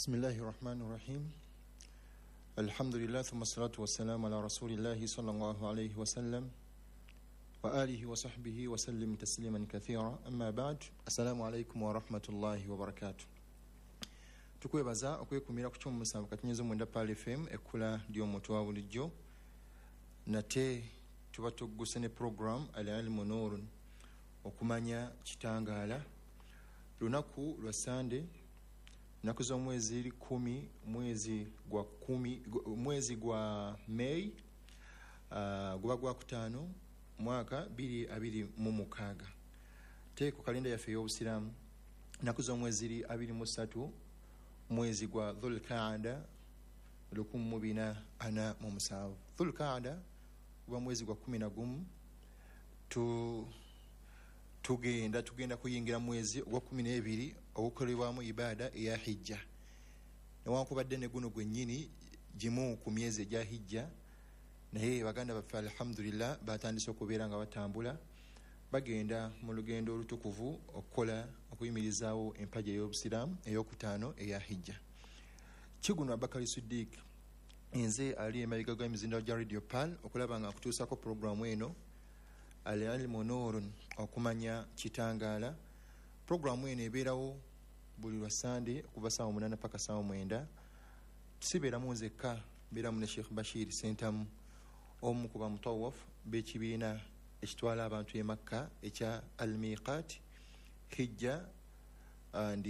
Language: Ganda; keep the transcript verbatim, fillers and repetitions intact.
بسم الله الرحمن الرحيم الحمد لله ثم الصلاة والسلام على رسول الله صلى الله عليه وسلم وآله وصحبه وسلم تسليما كثيرا أما بعد السلام عليكم ورحمة الله وبركاته tukwebaza okwekumira ku kyomu musanvu katinyezo mwenda pal F M ekkula ly'omuntu bulijjo nate tuba tugguse ne program al-ilmu nurun okumanya kitangaala lunaku lwa Sunday naku z'omwezi kumi mwezi gwa kumi mwezi gwa May uh, guba gwa kutaano mwaka biri abiri mu mukaaga te ku kalenda yaffe y'obusiraamu naku z'omwezi abiri mu ssatu mwezi gwa Dhul-Qaada lukumu mu bina ana mu musanvu Dhul-Qaada guba mwezi gwa kumi na gumu tu tugenda tugenda kuyingira mwezi gwa kumi n'ebiri ogukolebwamu ibada eya hijja newankubadde ne guno gwennyini gimu ku myezi egya hijja naye baganda baffe alhamdulillah batandise okubeera nga batambula bagenda mu lugendo olutukuvu okukola okuyimirizaawo empagi ey'obusiraamu ey'okutaano eya hijja kiguno Abakari Siddiq nze ali emabega g'emizindalo gya Radio Pal okulaba nga akutuusako programu eno al-ilmu nurun okumanya kitangaala programu eno ebeerawo buli lwa Sunday okuva ssaawa munaana paka ssaawa mwenda sibeeramu nzekka mbeeramu ne Sheikh Bashir Sentamu omu ku bamutawaf b'ekibiina ekitwala abantu e Makka ekya al-Miqat hijja and